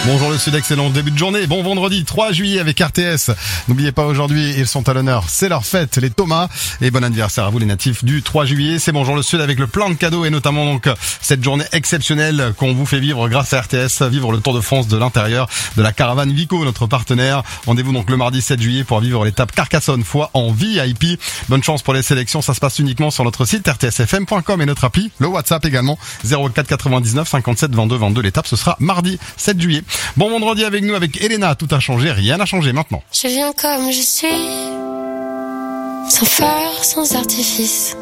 Bonjour le Sud, excellent début de journée. Bon vendredi 3 juillet avec RTS. N'oubliez pas aujourd'hui, ils sont à l'honneur. C'est leur fête, les Thomas. Et bon anniversaire à vous les natifs du 3 juillet. C'est Bonjour le Sud avec le plein de cadeaux et notamment donc cette journée exceptionnelle qu'on vous fait vivre grâce à RTS. Vivre le Tour de France de l'intérieur de la caravane Vico, notre partenaire. Rendez-vous donc le mardi 7 juillet pour vivre l'étape Carcassonne-Foix en VIP. Bonne chance pour les sélections. Ça se passe uniquement sur notre site rtsfm.com et notre appli. Le WhatsApp également 04 99 57 22 22. L'étape ce sera mardi 7 juillet. Bon vendredi avec nous, avec Elena. Tout a changé, rien n'a changé maintenant. Je viens comme je suis, sans phare, sans artifice.